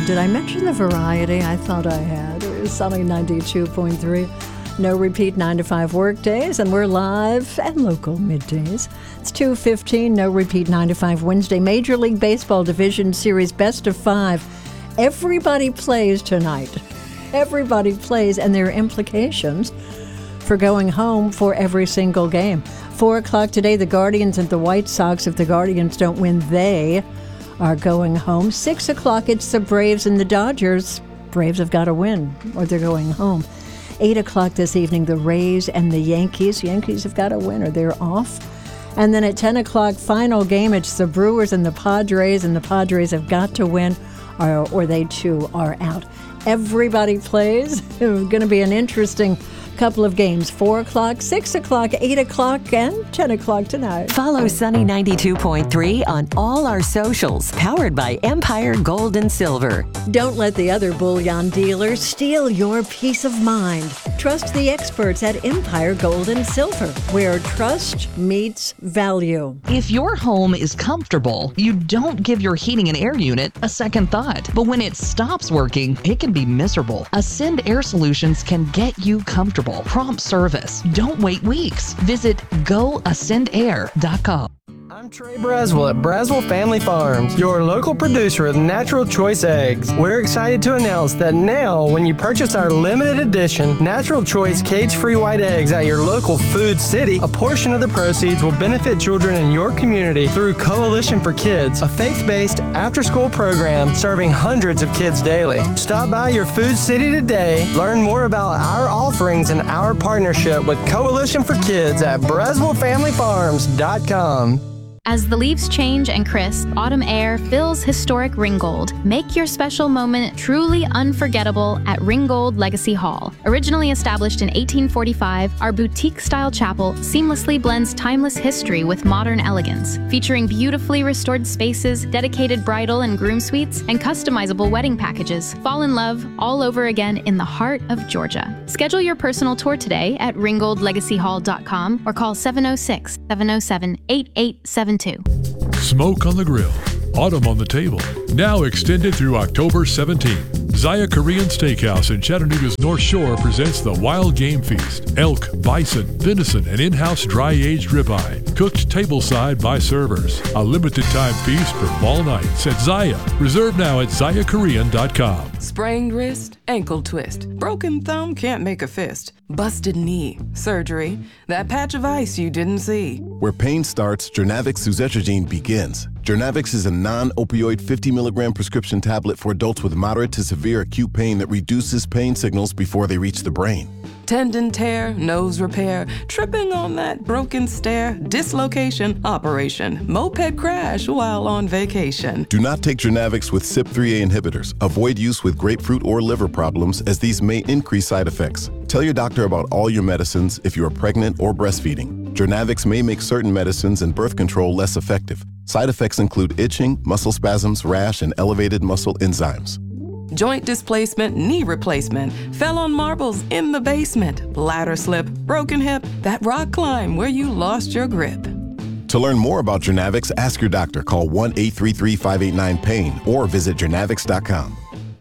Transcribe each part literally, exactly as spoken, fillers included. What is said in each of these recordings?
Did I mention the variety? I thought I had. It was Sunny ninety-two point three. No repeat nine to five work days, and we're live and local middays. It's two fifteen, no repeat nine to five Wednesday. Major League Baseball Division Series Best of Five. Everybody plays tonight. Everybody plays, and there are implications for going home for every single game. Four o'clock today, the Guardians and the White Sox. If the Guardians don't win, they are going home. Six o'clock, it's the Braves and the Dodgers. Braves have got to win, or they're going home. Eight o'clock this evening, the Rays and the Yankees. Yankees have got to win, or they're off. And then at ten o'clock, final game, it's the Brewers and the Padres, and the Padres have got to win, or, or they too are out. Everybody plays. It's going to be an interesting couple of games. Four o'clock, six o'clock, eight o'clock, and ten o'clock tonight. Follow Sunny ninety-two point three on all our socials, powered by Empire Gold and Silver. Don't let the other bullion dealers steal your peace of mind. Trust the experts at Empire Gold and Silver, where trust meets value. If your home is comfortable, you don't give your heating and air unit a second thought. But when it stops working, it can be miserable. Ascend Air Solutions can get you comfortable. Prompt service. Don't wait weeks. Visit go ascend air dot com. I'm Trey Braswell at Braswell Family Farms, your local producer of Natural Choice Eggs. We're excited to announce that now, when you purchase our limited edition Natural Choice cage-free white eggs at your local Food City, a portion of the proceeds will benefit children in your community through Coalition for Kids, a faith-based after-school program serving hundreds of kids daily. Stop by your Food City today, learn more about our offerings and our partnership with Coalition for Kids at Braswell Family Farms dot com. As the leaves change and crisp, autumn air fills historic Ringgold. Make your special moment truly unforgettable at Ringgold Legacy Hall. Originally established in eighteen forty-five, our boutique-style chapel seamlessly blends timeless history with modern elegance, featuring beautifully restored spaces, dedicated bridal and groom suites, and customizable wedding packages. Fall in love all over again in the heart of Georgia. Schedule your personal tour today at ringgold legacy hall dot com or call seven oh six, seven oh seven, eight eight seven two. Smoke on the grill, autumn on the table. Now extended through October seventeenth. Zaya Korean Steakhouse in Chattanooga's North Shore presents the Wild Game Feast. Elk, bison, venison, and in-house dry-aged ribeye. Cooked tableside by servers. A limited-time feast for fall nights at Zaya. Reserve now at zaya korean dot com. Sprained wrist, ankle twist, broken thumb can't make a fist, busted knee, surgery, that patch of ice you didn't see. Where pain starts, Jernavix suzetrigine begins. Jernavix is a non-opioid fifty milligram prescription tablet for adults with moderate to severe acute pain that reduces pain signals before they reach the brain. Tendon tear, nose repair, tripping on that broken stair, dislocation, operation, moped crash while on vacation. Do not take Jernavix with C Y P three A inhibitors. Avoid use with grapefruit or liver problems, as these may increase side effects. Tell your doctor about all your medicines if you are pregnant or breastfeeding. Jernavix may make certain medicines and birth control less effective. Side effects include itching, muscle spasms, rash, and elevated muscle enzymes. Joint displacement, knee replacement, fell on marbles in the basement, ladder slip, broken hip, that rock climb where you lost your grip. To learn more about Jernavix, ask your doctor. Call one eight three three, five eight nine, pain or visit jernavix dot com.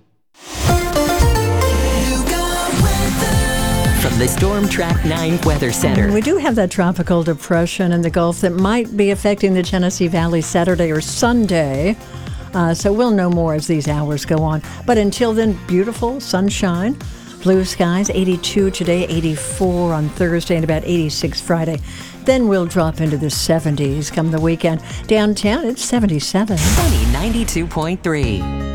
From the Storm Track nine Weather Center. We do have that tropical depression in the Gulf that might be affecting the Genesee Valley Saturday or Sunday. Uh, so we'll know more as these hours go on. But until then, beautiful sunshine, blue skies, eighty-two today, eighty-four on Thursday, and about eighty-six Friday. Then we'll drop into the seventies come the weekend. Downtown, it's seventy-seven. Sunny ninety-two point three.